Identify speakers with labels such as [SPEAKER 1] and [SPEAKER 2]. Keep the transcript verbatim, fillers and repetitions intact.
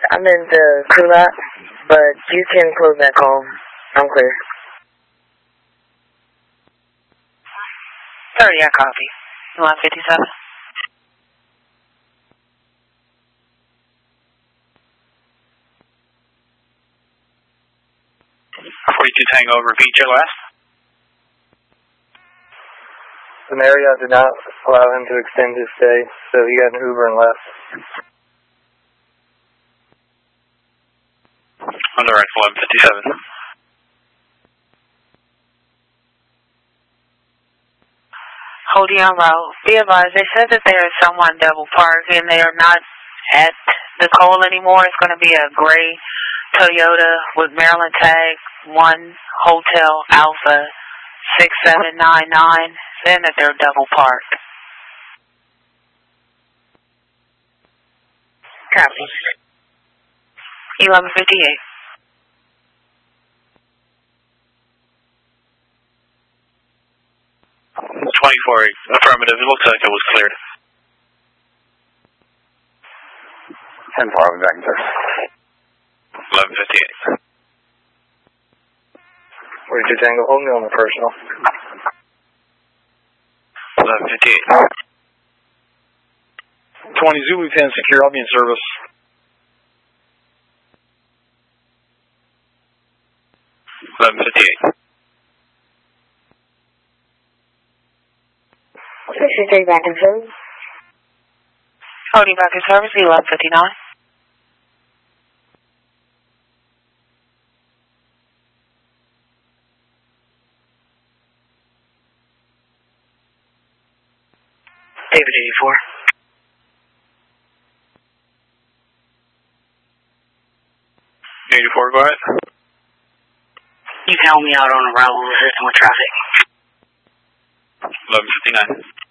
[SPEAKER 1] I'm in the crew lot, but you can close that call. I'm clear.
[SPEAKER 2] thirty, I copy. one fifty-seven.
[SPEAKER 3] forty-two Tango, repeat your last.
[SPEAKER 4] The Marriott did not allow him to extend his stay, so he got an Uber and left.
[SPEAKER 3] On the right, eleven fifty-seven.
[SPEAKER 2] Holding on route. Be advised, they said that there is someone double parked and they are not at the Cole anymore. It's going to be a gray Toyota with Maryland tag, one Hotel Alpha six seven nine nine, saying that they're double parked.
[SPEAKER 1] Copy.
[SPEAKER 2] eleven fifty-eight.
[SPEAKER 3] twenty-four, affirmative. It looks like it was cleared.
[SPEAKER 4] ten four, I'll be back in touch.
[SPEAKER 3] eleven fifty-eight.
[SPEAKER 4] forty-two Tango, hold me on the personal.
[SPEAKER 3] eleven fifty-eight.
[SPEAKER 4] twenty Zulu ten secure, I'll be in service.
[SPEAKER 3] eleven fifty-eight.
[SPEAKER 1] sixty-three back in service.
[SPEAKER 2] Holding back in service, eleven fifty-nine.
[SPEAKER 3] David eighty-four. eighty-four, go ahead.
[SPEAKER 5] You can help me out on a route system with traffic.
[SPEAKER 3] eleven fifty-nine.